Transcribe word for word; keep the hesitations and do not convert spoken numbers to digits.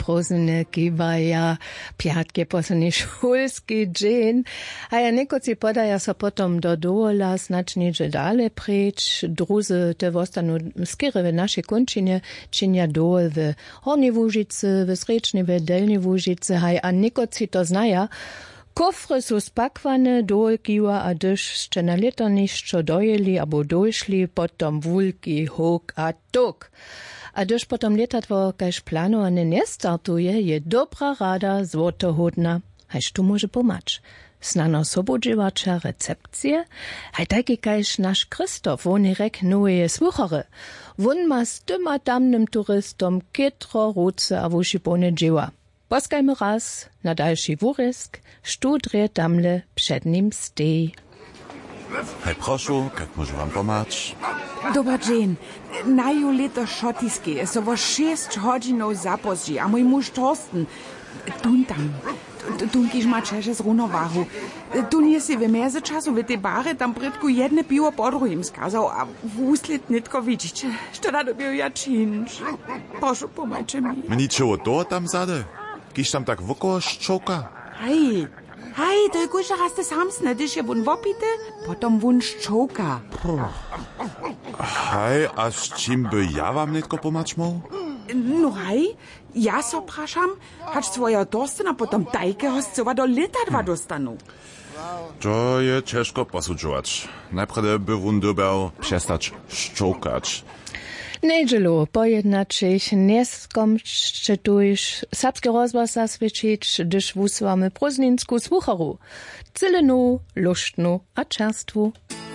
prozny kiwaja, piatke posledný šulský džin. A ja nekoci podaja sa potom do dola, značne, že dále preč, druzy te ostanu skýre v našej končine, činia dol v Hornej Łužice, v Srečnej, v Delnej Łužice, haj, a nekoci to znaja. Kofry sú spakwane, dol kiwa, a dyž še na leto niščo dojeli, abo došli, potom wulki, hok a tok. A dyž potom letatwo kaž planowane nie startuje, je dobra rada złotohodna. Hajż tu może pomacz. Znano sobodživača recepcije, haj taki kaž naš Kristof, on je rek noje sluchare. Won ma s tyma tamnym turistom kitro, ruce a wušipone dživa. Poskajmy raz na dalszy wórysk, studrie tamle przed nim stej. Hej, proszę, jak może wam pomóc? Dobar dzień. Naju leto šotiske, so vo šest hodzinov zapozdzi, a mój muž Torsten, tun tam, tun kiž ma čeže z runovahu. Tun je si v meze času v te bare tam britku jedne pivo po druhim skazal, a v úslit nitko vidić, što da dobil ja činč. Prošu, pomajče mi. Meni čeho to tam zade? Kiž tam tak voko ščoka? Hej, hej, to je kuža raste samsne, když je vun vopite, potom vun ščoka. Hej, a s čím by ja vám netko pomać mol? No hej, ja so prašam, hač svoja Torstena potom tajke hostcova do letadva dostanu. To je ciężko posudzować. Najpierw by wun dobał przestać szczokać. Neđelo pojednačih neskomščetuješ sapski rozbaz zasvečić, dyž vusvame prozninsku slucharu, celenu, luštnu a čerstvu.